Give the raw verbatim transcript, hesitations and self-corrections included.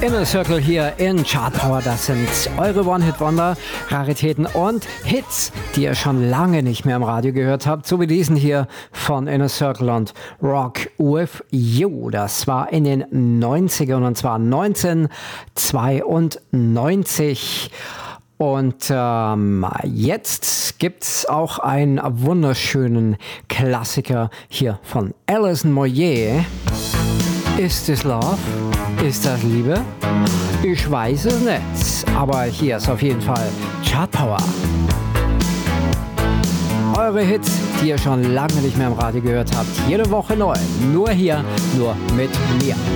Inner Circle hier in Chart Power. Das sind eure One-Hit-Wonder, Raritäten und Hits, die ihr schon lange nicht mehr im Radio gehört habt. So wie diesen hier von Inner Circle und Rock With You. Das war in den neunzigern und zwar neunzehnhundertzweiundneunzig. Und ähm, jetzt gibt's auch einen wunderschönen Klassiker hier von Alison Moyet. Ist es Love? Ist das Liebe? Ich weiß es nicht. Aber hier ist auf jeden Fall Chart Power. Eure Hits, die ihr schon lange nicht mehr im Radio gehört habt. Jede Woche neu. Nur hier, nur mit mir.